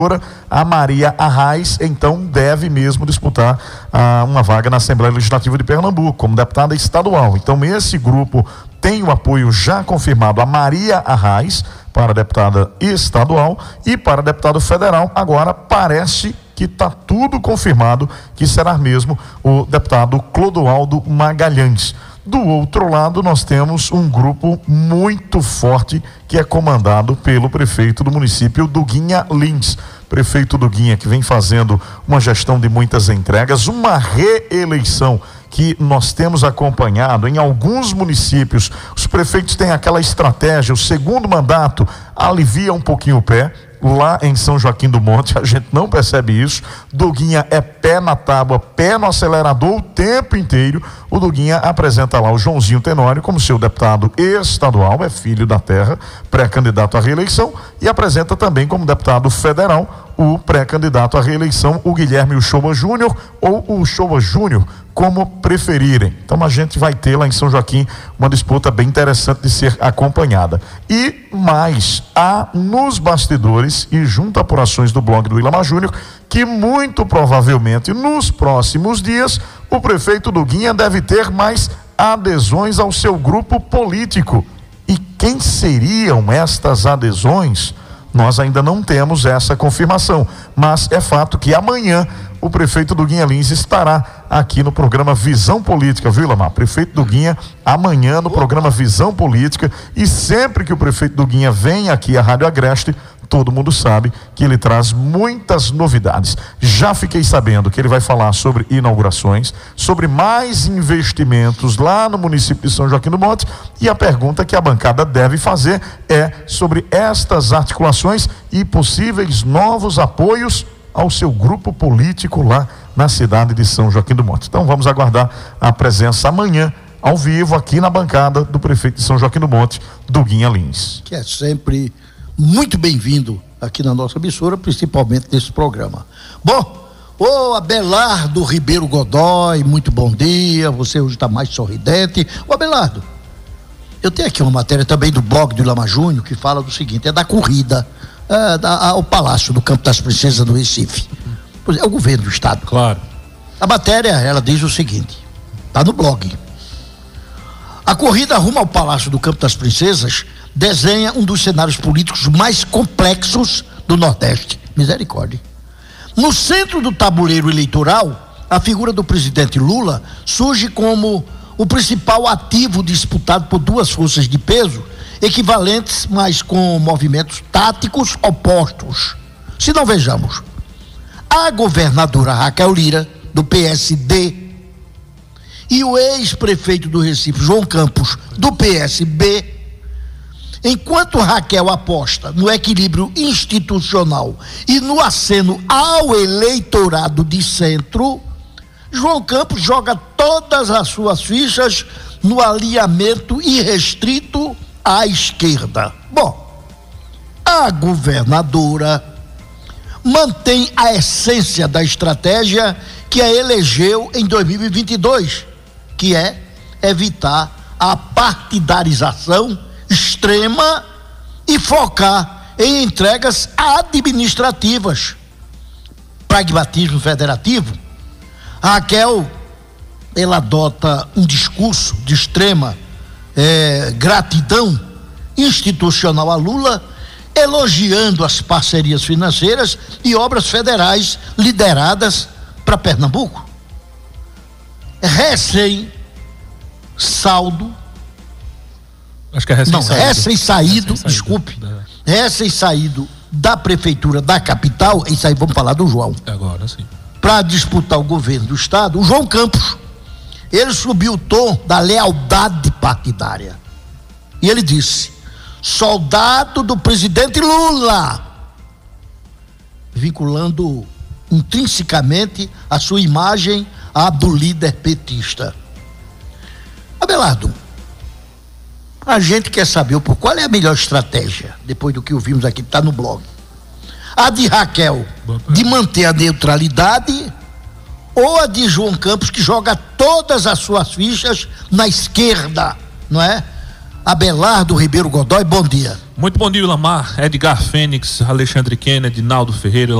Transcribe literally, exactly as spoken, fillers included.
a Maria Arraes, então deve mesmo disputar ah, uma vaga na Assembleia Legislativa de Pernambuco como deputada estadual. Então esse grupo tem o apoio já confirmado a Maria Arraes para deputada estadual e para deputado federal. Agora parece que está tudo confirmado que será mesmo o deputado Clodoaldo Magalhães. Do outro lado, nós temos um grupo muito forte que é comandado pelo prefeito do município, Duguinha Lins. Prefeito Duguinha, que vem fazendo uma gestão de muitas entregas, uma reeleição que nós temos acompanhado em alguns municípios. Os prefeitos têm aquela estratégia, o segundo mandato alivia um pouquinho o pé. Lá em São Joaquim do Monte a gente não percebe isso. Duguinha é pé na tábua, pé no acelerador o tempo inteiro. O Duguinha apresenta lá o Joãozinho Tenório como seu deputado estadual, é filho da terra, pré-candidato à reeleição, e apresenta também como deputado federal o pré-candidato à reeleição, o Guilherme Uchoa Júnior ou o Uchoa Júnior, como preferirem. Então a gente vai ter lá em São Joaquim uma disputa bem interessante de ser acompanhada. E mais, há nos bastidores e junto a apurações do blog do Ilamar Júnior que muito provavelmente nos próximos dias o prefeito Duguinha deve ter mais adesões ao seu grupo político. E quem seriam estas adesões? Nós ainda não temos essa confirmação, mas é fato que amanhã o prefeito Duguinha Lins estará aqui no programa Visão Política, viu, Ilamar? Prefeito Duguinha, amanhã no programa Visão Política, e sempre que o prefeito Duguinha vem aqui à Rádio Agreste, todo mundo sabe que ele traz muitas novidades. Já fiquei sabendo que ele vai falar sobre inaugurações, sobre mais investimentos lá no município de São Joaquim do Monte, e a pergunta que a bancada deve fazer é sobre estas articulações e possíveis novos apoios ao seu grupo político lá na cidade de São Joaquim do Monte. Então vamos aguardar a presença amanhã ao vivo aqui na bancada do prefeito de São Joaquim do Monte, Duguinha Lins. Que é sempre muito bem-vindo aqui na nossa emissora, principalmente nesse programa. Bom, ô Abelardo Ribeiro Godoy, muito bom dia, você hoje está mais sorridente. Ô Abelardo, eu tenho aqui uma matéria também do blog do Ilamar Júnior que fala do seguinte, é da corrida é, da, ao Palácio do Campo das Princesas do Recife. Pois é, o governo do estado. Claro. A matéria, ela diz o seguinte, tá no blog. A corrida rumo ao Palácio do Campo das Princesas desenha um dos cenários políticos mais complexos do Nordeste. Misericórdia. No centro do tabuleiro eleitoral, a figura do presidente Lula surge como o principal ativo disputado por duas forças de peso equivalentes, mas com movimentos táticos opostos. Se não vejamos, a governadora Raquel Lira, do P S D, e o ex-prefeito do Recife, João Campos, do P S B, enquanto Raquel aposta no equilíbrio institucional e no aceno ao eleitorado de centro, João Campos joga todas as suas fichas no alinhamento irrestrito à esquerda. Bom, a governadora mantém a essência da estratégia que a elegeu em dois mil e vinte e dois, que é evitar a partidarização extrema e focar em entregas administrativas. Pragmatismo federativo. A Raquel, ela adota um discurso de extrema é, gratidão institucional a Lula, elogiando as parcerias financeiras e obras federais lideradas para Pernambuco. Recém saldo Acho que é recém Não, saído. recém-saído, recém desculpe, recém-saído da prefeitura da capital, isso aí vamos falar do João. Agora sim. Para disputar o governo do estado, o João Campos, ele subiu o tom da lealdade partidária. E ele disse, soldado do presidente Lula, vinculando intrinsecamente a sua imagem à do líder petista. Abelardo, a gente quer saber por qual é a melhor estratégia, depois do que ouvimos aqui, está no blog. A de Raquel, de manter a neutralidade, ou a de João Campos, que joga todas as suas fichas na esquerda, não é? Abelardo Ribeiro Godoy, bom dia. Muito bom dia, Lamar, Edgar Fênix, Alexandre Kennedy, Naldo Ferreira.